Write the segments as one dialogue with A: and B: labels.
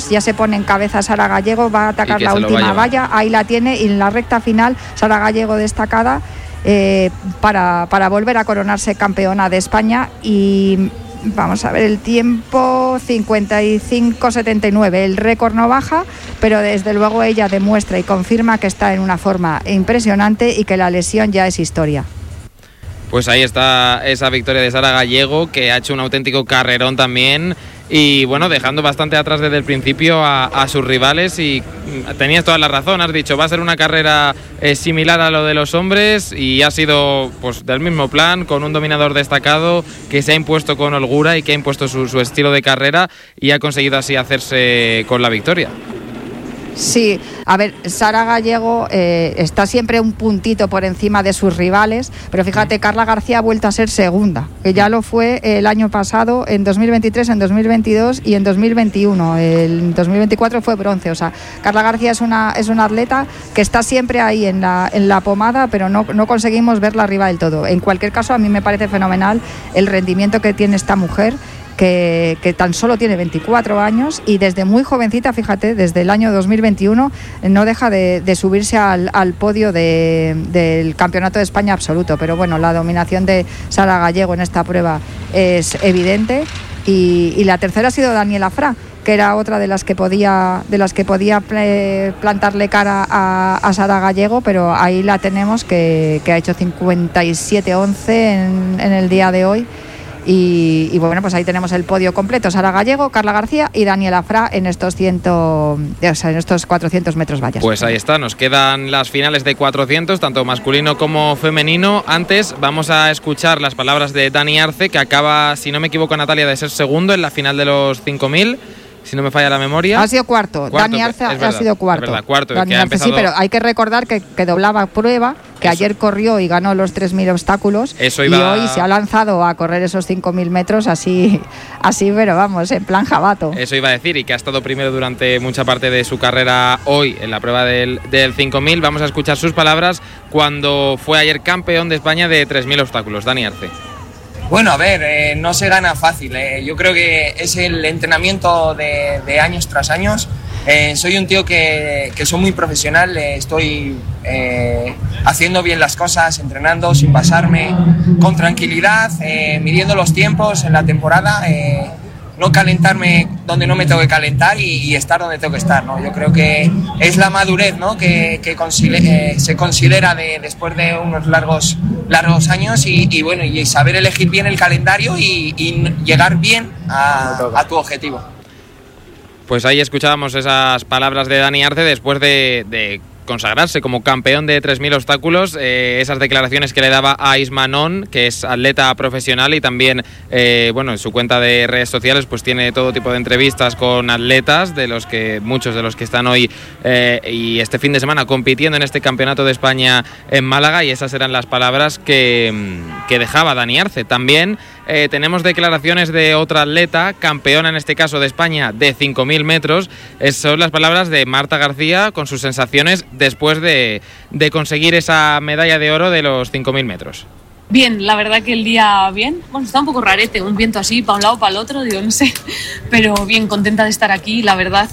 A: ya se pone en cabeza Sara Gallego, va a atacar la última valla, ahí la tiene, y en la recta final Sara Gallego destacada para volver a coronarse campeona de España. Y vamos a ver el tiempo, 55:79, el récord no baja, pero desde luego ella demuestra y confirma que está en una forma impresionante y que la lesión ya es historia.
B: Pues ahí está esa victoria de Sara Gallego, que ha hecho un auténtico carrerón también, y bueno, dejando bastante atrás desde el principio a sus rivales. Y tenías toda la razón, has dicho, va a ser una carrera similar a lo de los hombres, y ha sido pues del mismo plan, con un dominador destacado que se ha impuesto con holgura y que ha impuesto su estilo de carrera, y ha conseguido así hacerse con la victoria.
A: Sí, a ver, Sara Gallego está siempre un puntito por encima de sus rivales, pero fíjate, Carla García ha vuelto a ser segunda, que ya lo fue el año pasado, en 2023, en 2022 y en 2021. En 2024 fue bronce. O sea, Carla García es una atleta que está siempre ahí en la pomada, pero no conseguimos verla arriba del todo. En cualquier caso, a mí me parece fenomenal el rendimiento que tiene esta mujer, que tan solo tiene 24 años y desde muy jovencita, fíjate, desde el año 2021 no deja de subirse al podio del Campeonato de España absoluto. Pero bueno, la dominación de Sara Gallego en esta prueba es evidente, y la tercera ha sido Daniela Fra, que era otra de las que podía plantarle cara a Sara Gallego, pero ahí la tenemos, que ha hecho 57:11 en el día de hoy. Y bueno, pues ahí tenemos el podio completo: Sara Gallego, Carla García y Daniela Fra en estos 400 metros vallas.
B: Pues ahí está, nos quedan las finales de 400, tanto masculino como femenino. Antes vamos a escuchar las palabras de Dani Arce, que acaba, si no me equivoco, Natalia, de ser segundo en la final de los 5000. Si no me falla la memoria.
A: Ha sido cuarto. Dani Arce ha sido cuarto.
B: Es verdad, cuarto.
A: Dani Arce, empezado... Sí, pero hay que recordar que doblaba prueba, que ayer corrió y ganó los 3.000 obstáculos. Y hoy se ha lanzado a correr esos 5.000 metros así, pero vamos, en plan jabato.
B: Eso iba a decir, y que ha estado primero durante mucha parte de su carrera hoy en la prueba del 5.000. Vamos a escuchar sus palabras cuando fue ayer campeón de España de 3.000 obstáculos. Dani Arce.
C: Bueno, a ver, no se gana fácil. Yo creo que es el entrenamiento de años tras años. Soy un tío que soy muy profesional, estoy haciendo bien las cosas, entrenando sin pasarme, con tranquilidad, midiendo los tiempos en la temporada, no calentarme donde no me tengo que calentar y estar donde tengo que estar, ¿no? Yo creo que es la madurez, ¿no?, que se considera después de unos largos años y bueno, y saber elegir bien el calendario y llegar bien a tu objetivo.
B: Pues ahí escuchábamos esas palabras de Dani Arce después de consagrarse como campeón de 3.000 obstáculos, esas declaraciones que le daba a Isma Non, que es atleta profesional y también, bueno, en su cuenta de redes sociales pues tiene todo tipo de entrevistas con atletas, muchos de los que están hoy y este fin de semana compitiendo en este Campeonato de España en Málaga, y esas eran las palabras que dejaba Dani Arce. También tenemos declaraciones de otra atleta, campeona en este caso de España de 5.000 metros, son las palabras de Marta García con sus sensaciones después de conseguir esa medalla de oro de los 5.000 metros.
D: Bien, la verdad que el día bien. Bueno, está un poco rarete, un viento así para un lado, para el otro, digo, no sé. Pero bien, contenta de estar aquí, la verdad.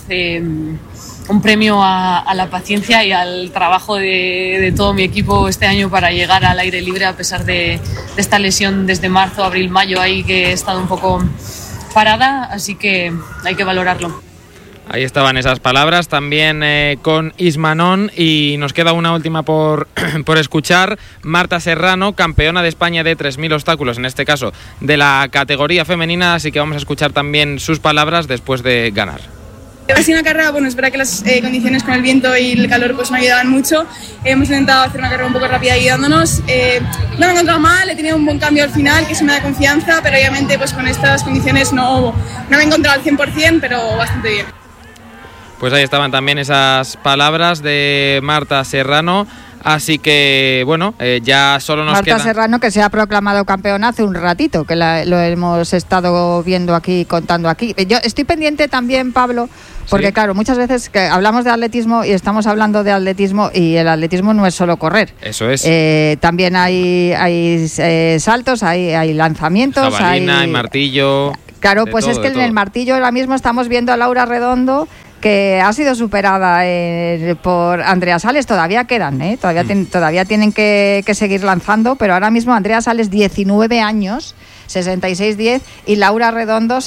D: Un premio a la paciencia y al trabajo de todo mi equipo este año para llegar al aire libre, a pesar de esta lesión desde marzo, abril, mayo, ahí que he estado un poco parada, así que hay que valorarlo.
B: Ahí estaban esas palabras también con Isma Non, y nos queda una última por escuchar. Marta Serrano, campeona de España de 3.000 obstáculos, en este caso de la categoría femenina, así que vamos a escuchar también sus palabras después de ganar.
E: Ha sido una carrera, bueno, es verdad que las condiciones con el viento y el calor pues no ayudaban mucho. Hemos intentado hacer una carrera un poco rápida guiándonos. No me he encontrado mal, he tenido un buen cambio al final, que eso me da confianza, pero obviamente pues con estas condiciones no me he encontrado al 100%, pero bastante bien.
B: Pues ahí estaban también esas palabras de Marta Serrano. Así que, bueno, ya solo nos queda...
A: Marta Serrano, que se ha proclamado campeona hace un ratito, que lo hemos estado viendo aquí, contando aquí. Yo estoy pendiente también, Pablo, porque claro, muchas veces que hablamos de atletismo y estamos hablando de atletismo, y el atletismo no es solo correr.
B: Eso es.
A: También hay saltos, hay lanzamientos,
B: jabalina, hay martillo...
A: Claro, pues es que en el martillo ahora mismo estamos viendo a Laura Redondo, que ha sido superada por Andrea Sales. Todavía quedan, todavía tienen que seguir lanzando, pero ahora mismo Andrea Sales 19 años, 66-10, y Laura Redondo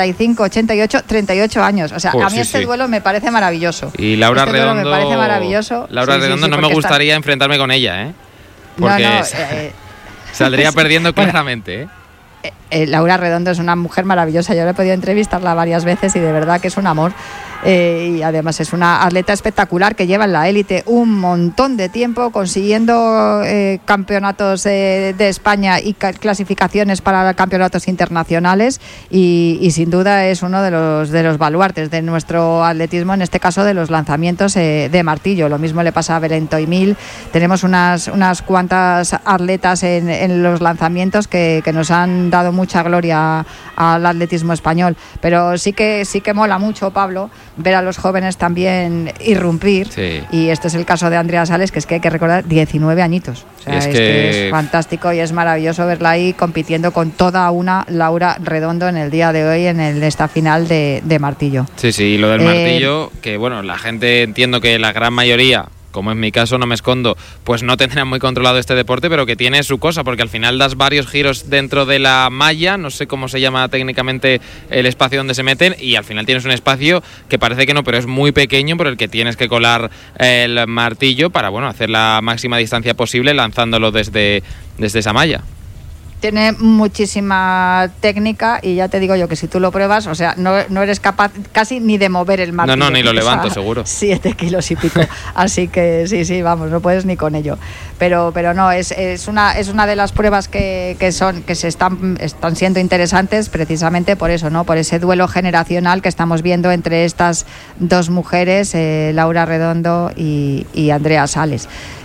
A: 65-88, 38 años. O sea, a mí este duelo me parece maravilloso.
B: Y Laura Redondo
A: me parece maravilloso.
B: Laura Redondo no me gustaría enfrentarme con ella, porque saldría perdiendo claramente,
A: Laura Redondo es una mujer maravillosa. Yo le he podido entrevistarla varias veces y de verdad que es un amor. Y además es una atleta espectacular que lleva en la élite un montón de tiempo consiguiendo campeonatos de España y clasificaciones para campeonatos internacionales y sin duda es uno de los baluartes de nuestro atletismo, en este caso de los lanzamientos de martillo. Lo mismo le pasa a Belén Toimil. Tenemos unas cuantas atletas en los lanzamientos que nos han dado mucha gloria al atletismo español, pero sí que mola mucho, Pablo, ver a los jóvenes también irrumpir, y este es el caso de Andrea Sales, que es que hay que recordar 19 añitos, o sea, es que es fantástico y es maravilloso verla ahí compitiendo con toda una Laura Redondo en el día de hoy en esta final de martillo.
B: Sí, lo del martillo, que bueno, la gente, entiendo que la gran mayoría, como en mi caso, no me escondo, pues no tendrán muy controlado este deporte, pero que tiene su cosa, porque al final das varios giros dentro de la malla, no sé cómo se llama técnicamente el espacio donde se meten, y al final tienes un espacio que parece que no, pero es muy pequeño, por el que tienes que colar el martillo para, bueno, hacer la máxima distancia posible lanzándolo desde esa malla.
A: Tiene muchísima técnica y ya te digo yo que si tú lo pruebas, o sea, no eres capaz casi ni de mover el martillo.
B: No, ni lo levanto, seguro.
A: 7 kilos y pico. Así que sí, vamos, no puedes ni con ello. Pero no, es una de las pruebas que se están siendo interesantes precisamente por eso, ¿no? Por ese duelo generacional que estamos viendo entre estas dos mujeres, Laura Redondo y Andrea Sales.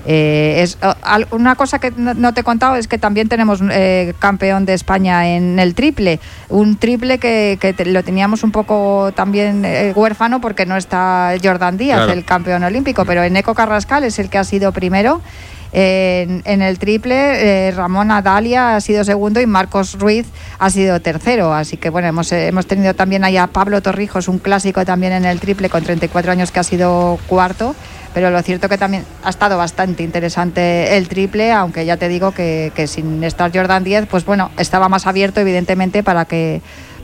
A: Una cosa que no te he contado es que también tenemos campeón de España en el triple, un triple que lo teníamos un poco también huérfano porque no está Jordan Díaz, claro, el campeón olímpico, pero Eneco Carrascal es el que ha sido primero en el triple. Ramón Adalia ha sido segundo y Marcos Ruiz ha sido tercero, así que bueno, hemos tenido también ahí a Pablo Torrijos, un clásico también en el triple con 34 años, que ha sido cuarto. Pero lo cierto que también ha estado bastante interesante el triple, aunque ya te digo que sin estar Jordan Díaz, pues bueno, estaba más abierto evidentemente para que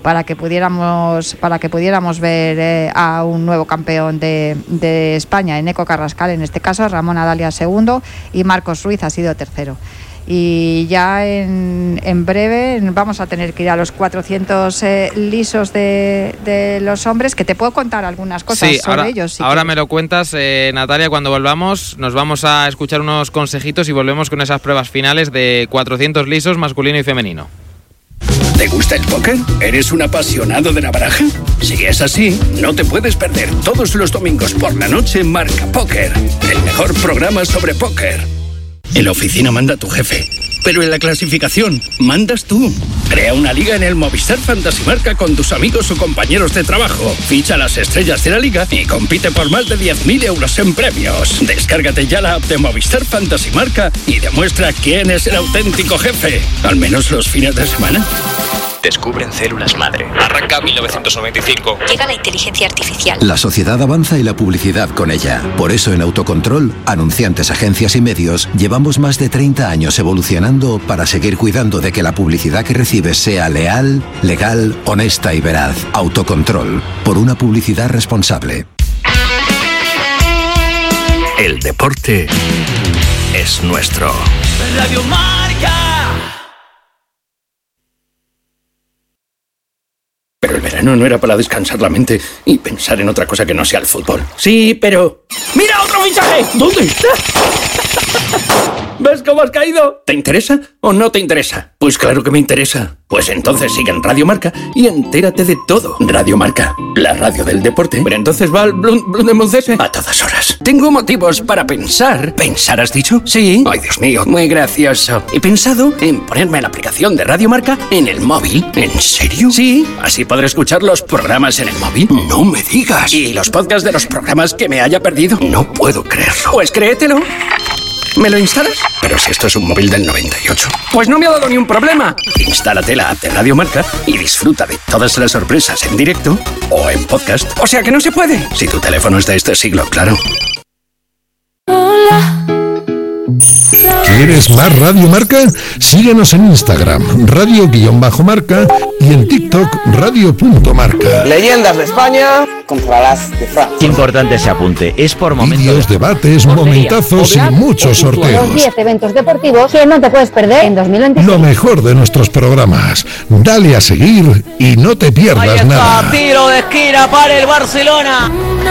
A: pudiéramos ver a un nuevo campeón de España, Eneco Carrascal en este caso, Ramón Adalia segundo y Marcos Ruiz ha sido tercero. Y ya en breve vamos a tener que ir a los 400 lisos de los hombres, que te puedo contar algunas cosas sobre ellos.
B: Ahora me lo cuentas, Natalia, cuando volvamos nos vamos a escuchar unos consejitos y volvemos con esas pruebas finales de 400 lisos masculino y femenino.
F: ¿Te gusta el póker? ¿Eres un apasionado de la baraja? Si es así, no te puedes perder todos los domingos por la noche Marca Póker, el mejor programa sobre póker. En la oficina manda tu jefe, pero en la clasificación mandas tú. Crea una liga en el Movistar Fantasy Marca con tus amigos o compañeros de trabajo. Ficha las estrellas de la liga y compite por más de 10.000 euros en premios. Descárgate ya la app de Movistar Fantasy Marca y demuestra quién es el auténtico jefe, al menos los fines de semana.
G: Descubren células madre. Arranca 1995.
H: Llega la inteligencia artificial.
I: La sociedad avanza y la publicidad con ella. Por eso en Autocontrol, anunciantes, agencias y medios, llevamos más de 30 años evolucionando para seguir cuidando de que la publicidad que recibes sea leal, legal, honesta y veraz. Autocontrol. Por una publicidad responsable.
F: El deporte es nuestro.
J: Radio Marca.
F: Pero el verano no era para descansar la mente y pensar en otra cosa que no sea el fútbol. Sí, pero... ¡Mira otro fichaje! ¿Dónde está? ¿Ves cómo has caído? ¿Te interesa o no te interesa? Pues claro que me interesa. Pues entonces sigue en Radio Marca y entérate de todo. Radio Marca, la radio del deporte. Pero entonces va al Blundemuncese a todas horas. Tengo motivos para pensar. ¿Pensar has dicho? Sí. Ay, Dios mío, muy gracioso. He pensado en ponerme la aplicación de Radio Marca en el móvil. ¿En serio? Sí. Así podré escuchar los programas en el móvil. No me digas. Y los podcasts de los programas que me haya perdido. No puedo creerlo. Pues créetelo. ¿Me lo instalas? Pero si esto es un móvil del 98. Pues no me ha dado ni un problema. Instálate la app de Radio Marca y disfruta de todas las sorpresas en directo o en podcast. O sea que no se puede. Si tu teléfono es de este siglo, claro.
H: ¿Quieres más Radio Marca? Síguenos en Instagram, radio_marca, y en TikTok, radio.marca.
K: Leyendas de España contra las de Francia.
L: Importante ese apunte, es por momentos.
H: Vídeos, debates, momentazos y muchos sorteos.
M: Los 10 eventos deportivos que no te puedes perder en 2026.
H: Lo mejor de nuestros programas. Dale a seguir y no te pierdas nada.
J: Tiro de esquina para el Barcelona.